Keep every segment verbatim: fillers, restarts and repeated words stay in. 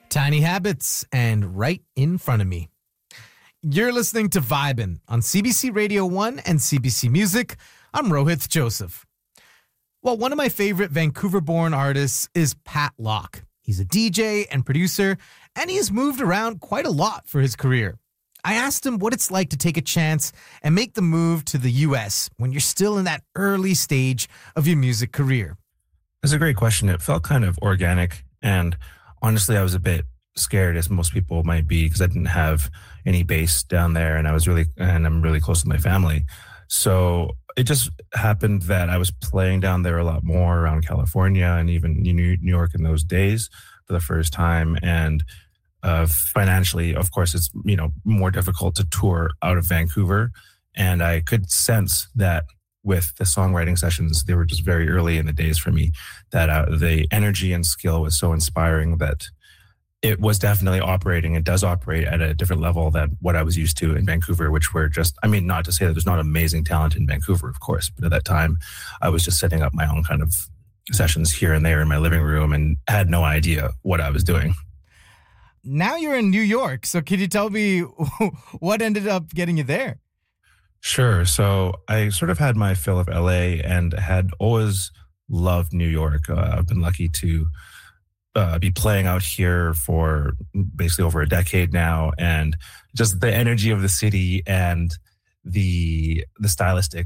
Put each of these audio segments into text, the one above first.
Tiny Habits, and right in front of me. You're listening to Vibin' on C B C Radio one and C B C Music. I'm Rohith Joseph. Well, one of my favorite Vancouver-born artists is Pat Locke. He's a D J and producer, and he's moved around quite a lot for his career. I asked him what it's like to take a chance and make the move to the U S when you're still in that early stage of your music career. That's a great question. It felt kind of organic, and honestly, I was a bit scared, as most people might be, because I didn't have any base down there, and I was really, and I'm really close to my family. So it just happened that I was playing down there a lot more around California and even New York in those days for the first time. And uh, financially, of course, it's, you know, more difficult to tour out of Vancouver. And I could sense that with the songwriting sessions, they were just very early in the days for me, that uh, the energy and skill was so inspiring that it was definitely operating. It does operate at a different level than what I was used to in Vancouver, which were just, I mean, not to say that there's not amazing talent in Vancouver, of course, but at that time I was just setting up my own kind of sessions here and there in my living room and had no idea what I was doing. Now you're in New York, so could you tell me what ended up getting you there? Sure. So I sort of had my fill of L A and had always loved New York. Uh, I've been lucky to uh, be playing out here for basically over a decade now, and just the energy of the city and the the stylistic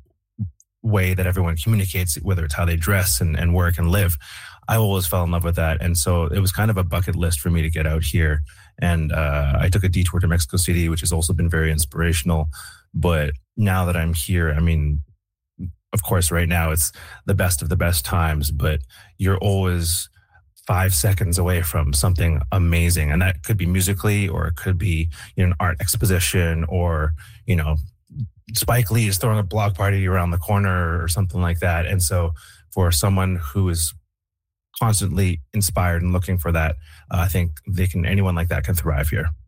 way that everyone communicates, whether it's how they dress and, and work and live. I always fell in love with that. And so it was kind of a bucket list for me to get out here. And uh, I took a detour to Mexico City, which has also been very inspirational. But now that I'm here, I mean, of course, right now it's the best of the best times, but you're always five seconds away from something amazing. And that could be musically, or it could be, you know, an art exposition, or, you know, Spike Lee is throwing a block party around the corner or something like that. And so for someone who is constantly inspired and looking for that, uh, I think they can, anyone like that can thrive here.